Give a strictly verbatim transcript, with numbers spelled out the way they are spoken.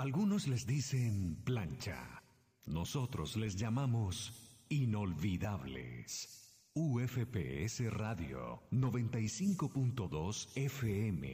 Algunos les dicen plancha. Nosotros les llamamos inolvidables. U F P S Radio noventa y cinco punto dos F M.